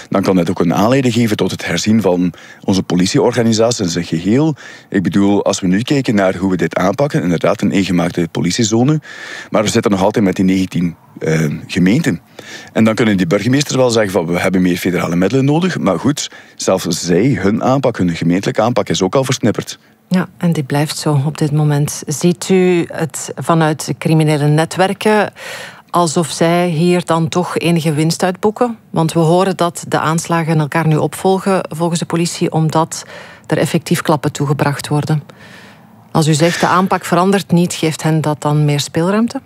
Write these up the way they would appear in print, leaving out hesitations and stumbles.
dan kan dat ook een aanleiding geven tot het herzien van onze politieorganisatie in zijn geheel. Ik bedoel, als we nu kijken naar hoe we dit aanpakken, inderdaad een ingemaakte politiezone, maar we zitten nog altijd met die 19 gemeenten. En dan kunnen die burgemeesters wel zeggen van we hebben meer federale middelen nodig, maar goed, zelfs zij, hun aanpak, hun gemeentelijke aanpak is ook al versnipperd. Ja, en die blijft zo op dit moment. Ziet u het vanuit de criminele netwerken alsof zij hier dan toch enige winst uitboeken? Want we horen dat de aanslagen elkaar nu opvolgen volgens de politie, omdat er effectief klappen toegebracht worden. Als u zegt de aanpak verandert niet, geeft hen dat dan meer speelruimte?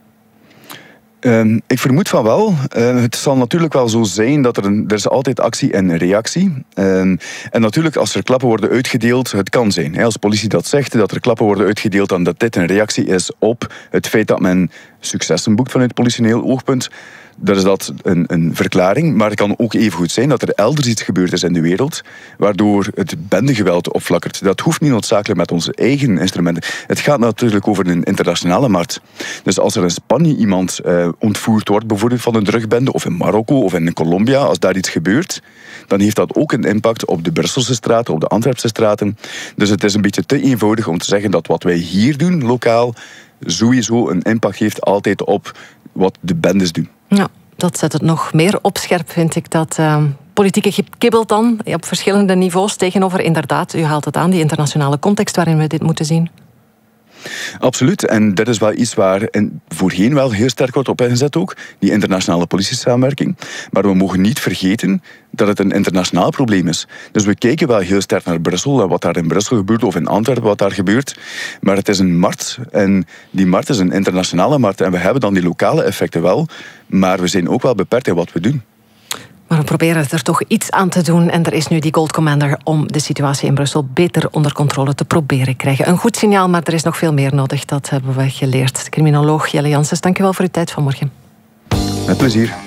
Ik vermoed van wel. Het zal natuurlijk wel zo zijn dat er is altijd actie en reactie. En natuurlijk, als er klappen worden uitgedeeld, het kan zijn. Als de politie dat zegt, dat er klappen worden uitgedeeld, dan dat dit een reactie is op het feit dat men successen boekt vanuit politioneel oogpunt. Dan is dat een verklaring, maar het kan ook even goed zijn dat er elders iets gebeurd is in de wereld, waardoor het bendegeweld opflakkert. Dat hoeft niet noodzakelijk met onze eigen instrumenten. Het gaat natuurlijk over een internationale markt. Dus als er in Spanje iemand ontvoerd wordt, bijvoorbeeld van een drugbende, of in Marokko of in Colombia, als daar iets gebeurt, dan heeft dat ook een impact op de Brusselse straten, op de Antwerpse straten. Dus het is een beetje te eenvoudig om te zeggen dat wat wij hier doen, lokaal, sowieso een impact heeft altijd op wat de bendes doen. Ja, dat zet het nog meer op scherp, vind ik. Dat politieke kibbelt dan op verschillende niveaus tegenover, inderdaad, u haalt het aan, die internationale context waarin we dit moeten zien. Absoluut. En dat is wel iets waar voorheen wel heel sterk wordt op ingezet ook, die internationale politiesamenwerking. Maar we mogen niet vergeten dat het een internationaal probleem is. Dus we kijken wel heel sterk naar Brussel en wat daar in Brussel gebeurt, of in Antwerpen wat daar gebeurt. Maar het is een markt en die markt is een internationale markt. En we hebben dan die lokale effecten wel, maar we zijn ook wel beperkt in wat we doen. Maar we proberen er toch iets aan te doen. En er is nu die Gold Commander om de situatie in Brussel beter onder controle te proberen krijgen. Een goed signaal, maar er is nog veel meer nodig. Dat hebben we geleerd. Criminoloog Jelle Janssens, dank u wel voor uw tijd vanmorgen. Met plezier.